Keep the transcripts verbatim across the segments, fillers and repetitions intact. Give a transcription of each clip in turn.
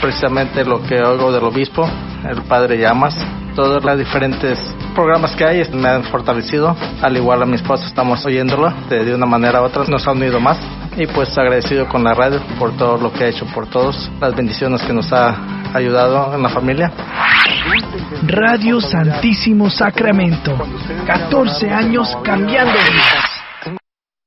precisamente lo que oigo del obispo, el padre Llamas. Todos los diferentes programas que hay me han fortalecido, al igual a mi esposa estamos oyéndolo, de, de una manera u otra nos ha unido más, y pues agradecido con la radio por todo lo que ha hecho por todos, las bendiciones que nos ha ayudado en la familia. Radio Santísimo Sacramento, catorce años cambiando vidas.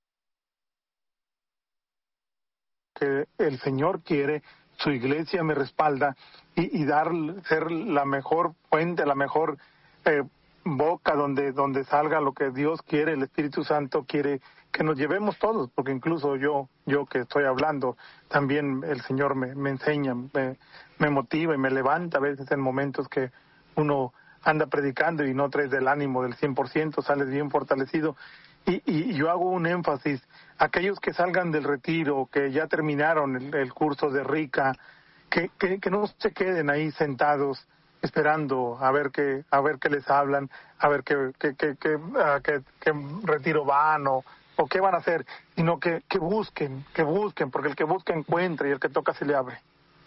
Que el Señor quiere, su iglesia me respalda, y, y dar, ser la mejor fuente, la mejor eh, boca donde donde salga lo que Dios quiere. El Espíritu Santo quiere que nos llevemos todos, porque incluso yo yo que estoy hablando, también el Señor me, me enseña, me, me motiva y me levanta a veces en momentos que uno anda predicando y no traes del ánimo del cien por ciento, sales bien fortalecido. Y, y yo hago un énfasis, aquellos que salgan del retiro, que ya terminaron el, el curso de Rica, que, que, que no se queden ahí sentados esperando a ver qué a ver qué les hablan, a ver qué qué qué qué, uh, qué, qué retiro van o, o qué van a hacer, sino que, que busquen, que busquen, porque el que busca encuentra y el que toca se le abre.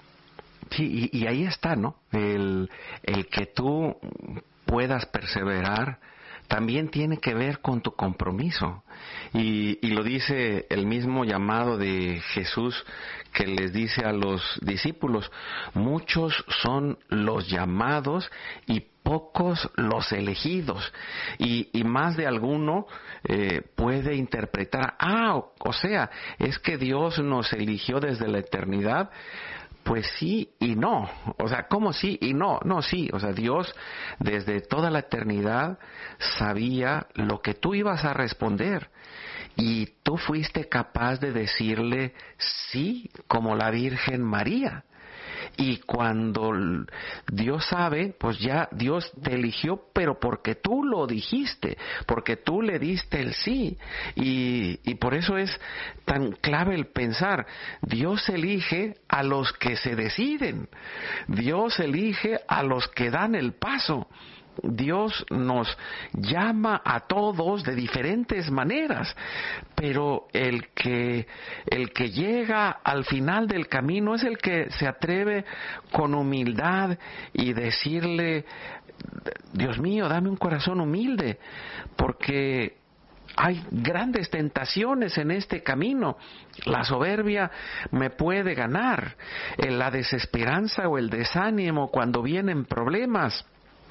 Sí, y, y ahí está, ¿no? El, el que tú puedas perseverar también tiene que ver con tu compromiso. Y, y lo dice el mismo llamado de Jesús que les dice a los discípulos: muchos son los llamados y pocos los elegidos. Y, y más de alguno eh, puede interpretar, ah, o, o sea, es que Dios nos eligió desde la eternidad. Pues sí y no, o sea, ¿cómo sí y no? No, sí, o sea, Dios desde toda la eternidad sabía lo que tú ibas a responder y tú fuiste capaz de decirle sí, como la Virgen María. Y cuando Dios sabe, pues ya Dios te eligió, pero porque tú lo dijiste, porque tú le diste el sí. Y, y por eso es tan clave el pensar, Dios elige a los que se deciden, Dios elige a los que dan el paso. Dios nos llama a todos de diferentes maneras, pero el que el que llega al final del camino es el que se atreve con humildad y decirle: Dios mío, dame un corazón humilde, porque hay grandes tentaciones en este camino. La soberbia me puede ganar, la desesperanza o el desánimo cuando vienen problemas,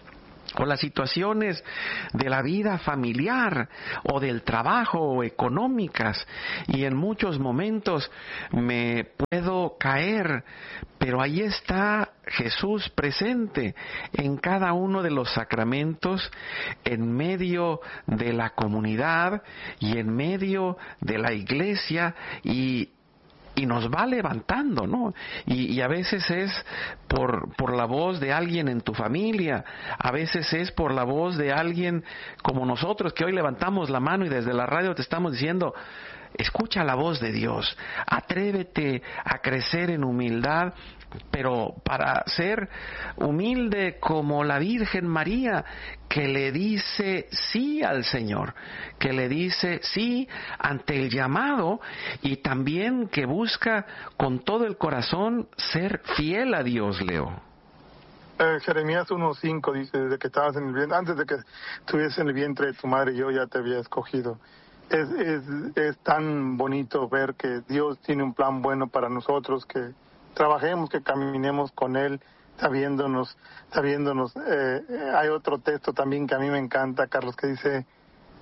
o las situaciones de la vida familiar o del trabajo o económicas, y en muchos momentos me puedo caer, pero ahí está Jesús presente en cada uno de los sacramentos, en medio de la comunidad y en medio de la iglesia, y y nos va levantando, ¿no? Y, y a veces es por, por la voz de alguien en tu familia, a veces es por la voz de alguien como nosotros, que hoy levantamos la mano y desde la radio te estamos diciendo: escucha la voz de Dios, atrévete a crecer en humildad, pero para ser humilde como la Virgen María, que le dice sí al Señor, que le dice sí ante el llamado, y también que busca con todo el corazón ser fiel a Dios, Leo. Eh, Jeremías uno cinco dice: desde que estabas en el vientre, antes de que estuvieses en el vientre de tu madre, yo ya te había escogido. Es, es, es tan bonito ver que Dios tiene un plan bueno para nosotros, que trabajemos, que caminemos con Él, sabiéndonos, sabiéndonos. Eh, hay otro texto también que a mí me encanta, Carlos, que dice eh,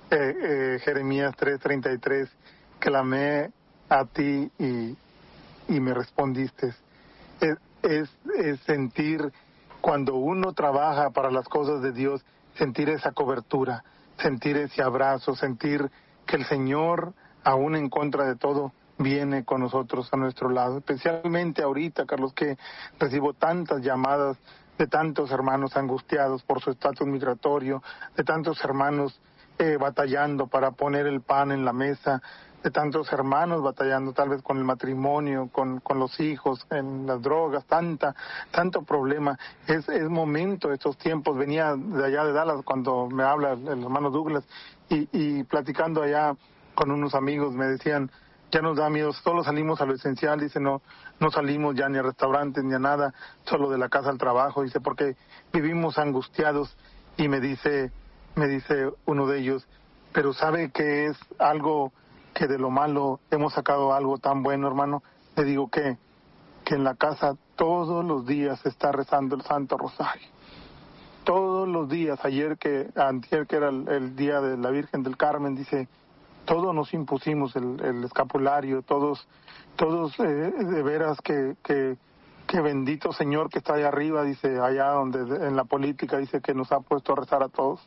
eh, Jeremías tres treinta y tres: clamé a ti y, y me respondiste. Es, es, es sentir, cuando uno trabaja para las cosas de Dios, sentir esa cobertura, sentir ese abrazo, sentir que el Señor, aún en contra de todo, viene con nosotros a nuestro lado. Especialmente ahorita, Carlos, que recibo tantas llamadas de tantos hermanos angustiados por su estatus migratorio, de tantos hermanos eh, batallando para poner el pan en la mesa, de tantos hermanos batallando tal vez con el matrimonio, con, con los hijos, en las drogas, tanta, tanto problema. Es, es momento, estos tiempos. Venía de allá de Dallas cuando me habla el, el hermano Douglas, y, y platicando allá con unos amigos me decían: ya nos da miedo, solo salimos a lo esencial, dice, no no salimos ya ni a restaurantes ni a nada, solo de la casa al trabajo, dice, porque vivimos angustiados. Y me dice, me dice uno de ellos, pero ¿sabe que es algo que de lo malo hemos sacado algo tan bueno, hermano? Le digo que, que en la casa todos los días se está rezando el Santo Rosario. Todos los días, ayer que, antier que era el, el día de la Virgen del Carmen, dice, todos nos impusimos el, el escapulario, todos, todos eh, de veras que, que, que bendito Señor que está allá arriba, dice, allá donde en la política, dice que nos ha puesto a rezar a todos.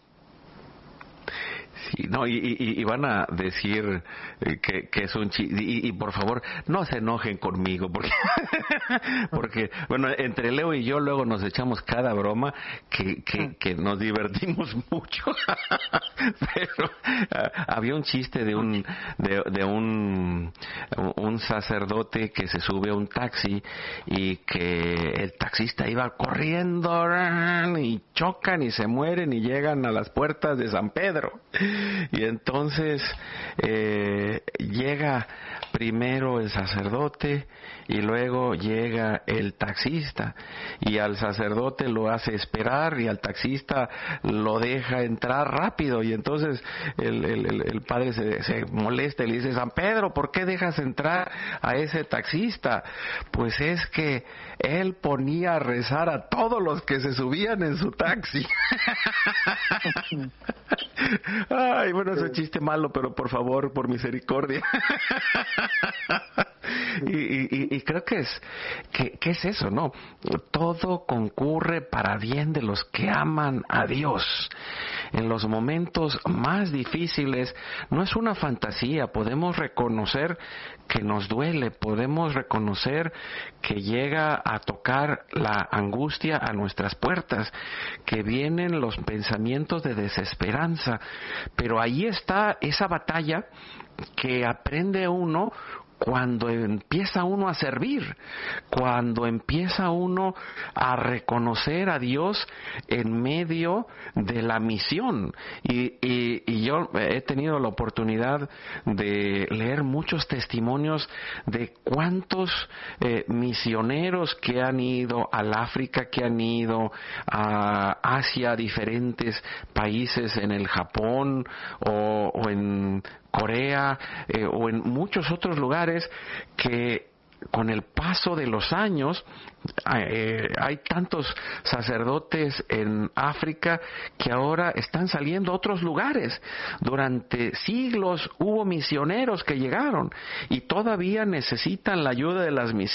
Sí, no, y, y, y van a decir eh, que, que es un chiste, y, y por favor, no se enojen conmigo, porque, porque, bueno, entre Leo y yo luego nos echamos cada broma que, que, que nos divertimos mucho, pero uh, había un chiste de un, de, de un, un sacerdote que se sube a un taxi y que el taxista iba corriendo y chocan y se mueren y llegan a las puertas de San Pedro. Y entonces eh, llega primero el sacerdote y luego llega el taxista, y al sacerdote lo hace esperar y al taxista lo deja entrar rápido, y entonces el, el, el padre se, se molesta y le dice, San Pedro, ¿por qué dejas entrar a ese taxista? Pues es que él ponía a rezar a todos los que se subían en su taxi. Ay, bueno, es un chiste malo, pero por favor, por misericordia. y, y, y creo que es que, que es eso, ¿no? Todo concurre para bien de los que aman a Dios. En los momentos más difíciles no es una fantasía, podemos reconocer que nos duele, podemos reconocer que llega a tocar la angustia a nuestras puertas, que vienen los pensamientos de desesperanza, pero ahí está esa batalla que aprende uno cuando empieza uno a servir, cuando empieza uno a reconocer a Dios en medio de la misión. Y, y, y yo he tenido la oportunidad de leer muchos testimonios de cuántos eh, misioneros que han ido al África, que han ido a Asia, a diferentes países, en el Japón o, o en Corea eh, o en muchos otros lugares, que con el paso de los años eh, hay tantos sacerdotes en África que ahora están saliendo a otros lugares. Durante siglos hubo misioneros que llegaron y todavía necesitan la ayuda de las misiones.